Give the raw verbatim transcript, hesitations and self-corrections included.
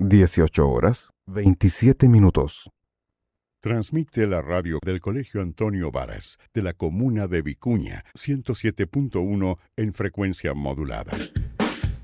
dieciocho horas, veintisiete minutos. Transmite la radio del Colegio Antonio Varas, de la comuna de Vicuña, ciento siete punto uno en frecuencia modulada.